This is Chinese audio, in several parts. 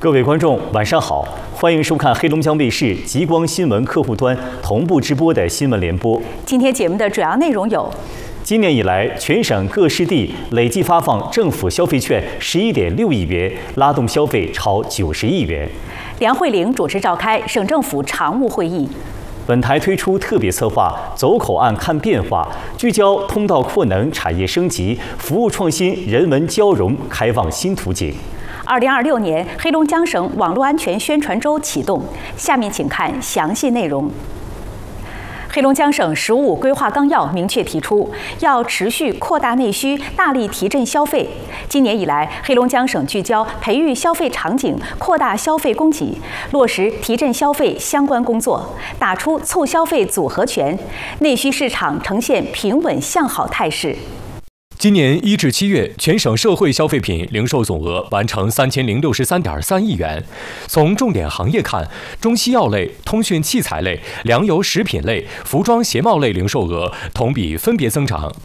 各位观众，晚上好，欢迎收看黑龙江卫视极光新闻客户端同步直播的新闻联播。 今天节目的主要内容有： 今年以来，全省各市地累计发放政府消费券11.6亿元，拉动消费超90亿元。 梁慧玲主持召开省政府常务会议。 本台推出特别策划“走口岸看变化”，聚焦通道扩能、产业升级、服务创新、人文交融，开放新途径。 2026年黑龙江省网络安全宣传周启动，下面请看详细内容。黑龙江省“十五五”规划纲要明确提出，要持续扩大内需，大力提振消费。今年以来，黑龙江省聚焦培育消费场景，扩大消费供给，落实提振消费相关工作，打出促消费组合拳，内需市场呈现平稳向好态势。 今年1至7月，全省社会消费品零售总额完成3063.3亿元。从重点行业看，中西药类、通讯器材类、粮油食品类、服装鞋帽类零售额同比分别增长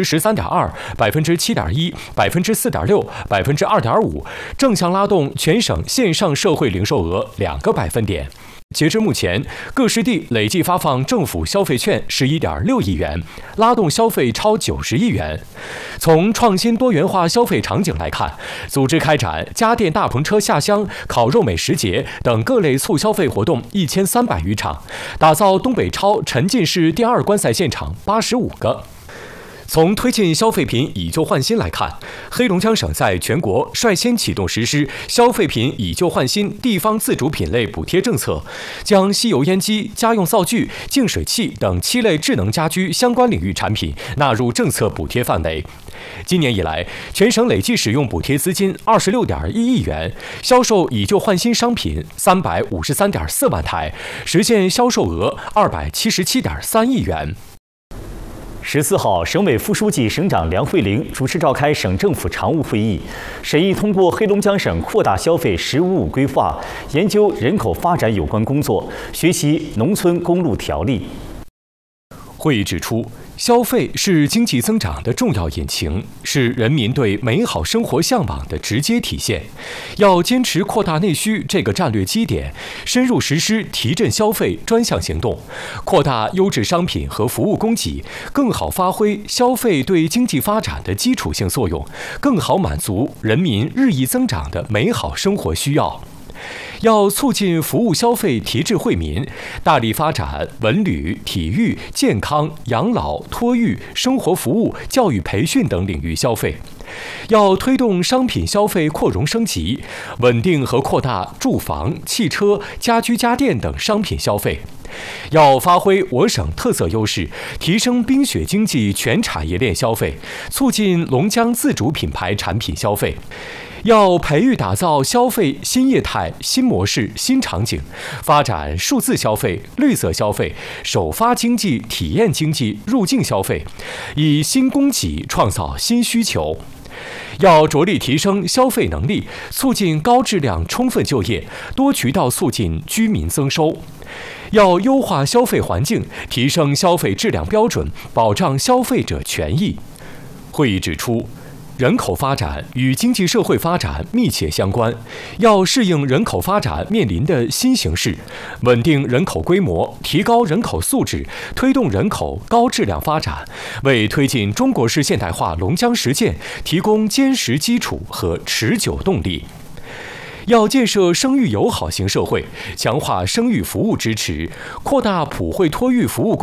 13.2%、7.1%、4.6%、2.5%，正向拉动全省线上社会零售额2个百分点。截至目前，各市地累计发放政府消费券11.6亿元，拉动消费超90亿元。从创新多元化消费场景来看，组织开展家电大篷车下乡、烤肉美食节等各类促消费活动1300余场，打造东北超沉浸式第2观赛现场85个。从推进消费品以旧换新来看，黑龙江省在全国率先启动实施消费品以旧换新地方自主品类补贴政策，将吸油烟机、家用灶具、净水器等7类智能家居相关领域产品纳入政策补贴范围。今年以来，全省累计使用补贴资金26.1亿元，销售以旧换新商品353.4万台，实现销售额277.3亿元。 14号，省委副书记、省长梁慧玲主持召开省政府常务会议，审议通过黑龙江省扩大消费“十五五”规划，研究人口发展有关工作，学习农村公路条例。 会议指出，消费是经济增长的重要引擎，是人民对美好生活向往的直接体现。要坚持扩大内需这个战略基点，深入实施提振消费专项行动，扩大优质商品和服务供给，更好发挥消费对经济发展的基础性作用，更好满足人民日益增长的美好生活需要。要促进服务消费提质惠民，大力发展文旅、体育、健康、养老、托育、生活服务、教育培训等领域消费。要推动商品消费扩容升级，稳定和扩大住房、汽车、家居家电等商品消费。要发挥我省特色优势，提升冰雪经济全产业链消费，促进龙江自主品牌产品消费。要培育打造消费新业态、新模式、新场景，发展数字消费、绿色消费、首发经济、体验经济、入境消费，以新供给创造新需求。要着力提升消费能力，促进高质量充分就业，多渠道促进居民增收。要优化消费环境，提升消费质量标准，保障消费者权益。会议指出，人口发展与经济社会发展密切相关，要适应人口发展面临的新形势，稳定人口规模，提高人口素质，推动人口高质量发展，为推进中国式现代化龙江实践提供坚实基础和持久动力。要建设生育友好型社会，强化生育服务支持，扩大普惠托育服务